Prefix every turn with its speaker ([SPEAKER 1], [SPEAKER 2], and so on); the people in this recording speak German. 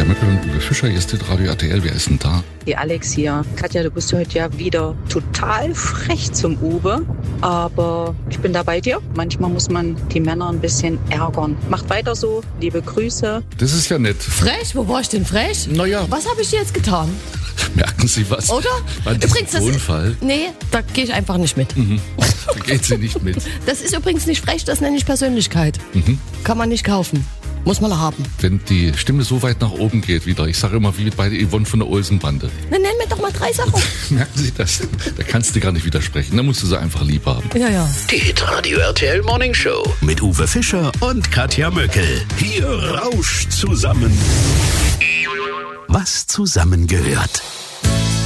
[SPEAKER 1] Katja Möckel und Uwe Fischer, hier ist das Radio RTL. Wer ist denn da?
[SPEAKER 2] Die Alex hier. Katja, du bist heute ja wieder total frech zum Uwe, aber ich bin da bei dir. Manchmal muss man die Männer ein bisschen ärgern. Macht weiter so, liebe Grüße.
[SPEAKER 1] Das ist ja nett.
[SPEAKER 3] Frech? Wo war ich denn frech?
[SPEAKER 1] Naja.
[SPEAKER 3] Was habe ich dir jetzt getan?
[SPEAKER 1] Merken Sie was?
[SPEAKER 3] Oder?
[SPEAKER 1] War das
[SPEAKER 3] Übrigens,
[SPEAKER 1] ein Tonfall?
[SPEAKER 3] Nee, da gehe ich einfach nicht mit.
[SPEAKER 1] Da geht sie nicht mit.
[SPEAKER 3] Das ist übrigens nicht frech, das nenne ich Persönlichkeit. Kann man nicht kaufen. Muss man haben.
[SPEAKER 1] Wenn die Stimme so weit nach oben geht wieder, ich sage immer wie bei der Yvonne von der Olsenbande.
[SPEAKER 3] Dann nenn mir doch mal 3 Sachen.
[SPEAKER 1] Merken Sie das? Da kannst du gar nicht widersprechen. Da musst du sie einfach lieb haben.
[SPEAKER 3] Ja.
[SPEAKER 4] Die Hitradio RTL Morning Show mit Uwe Fischer und Katja Möckel. Hier rauscht zusammen, was zusammengehört.